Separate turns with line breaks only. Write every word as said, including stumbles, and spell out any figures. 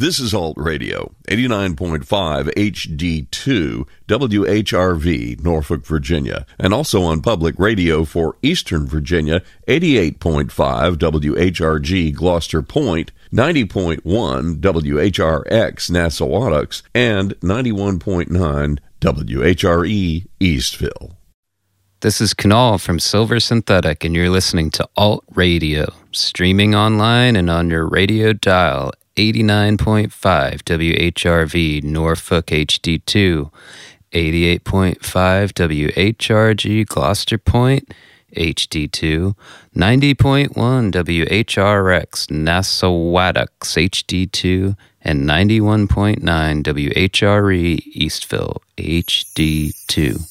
This is Alt Radio, eighty-nine point five H D two, W H R V, Norfolk, Virginia, and also on public radio for Eastern Virginia, eighty-eight point five W H R G, Gloucester Point, ninety point one W H R X, Nassawadox, and ninety-one point nine W H R E, Eastville.
This is Kunal from Silver Synthetic, and you're listening to Alt Radio, streaming online and on your radio dial, eighty-nine point five W H R V, Norfolk H D two, eighty-eight point five W H R G, Gloucester Point, H D two, ninety point one W H R X, Nassawadox, H D two, and ninety-one point nine W H R E, Eastville, H D two.